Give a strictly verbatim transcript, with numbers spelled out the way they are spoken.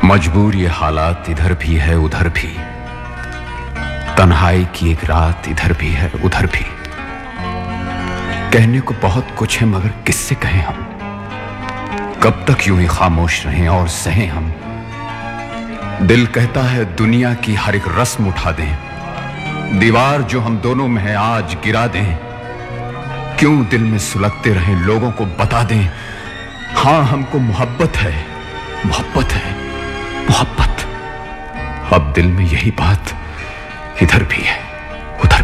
मजबूर ये हालात इधर भी है उधर भी, तन्हाई की एक रात इधर भी है उधर भी। कहने को बहुत कुछ है मगर किससे कहें हम, कब तक यूं ही खामोश रहें और सहें हम। दिल कहता है दुनिया की हर एक रस्म उठा दें, दीवार जो हम दोनों में है आज गिरा दें। क्यों दिल में सुलगते रहें, लोगों को बता दें हां हमको मोहब्बत है, मोहब्बत है, मोहब्बत। अब दिल में यही बात इधर भी है।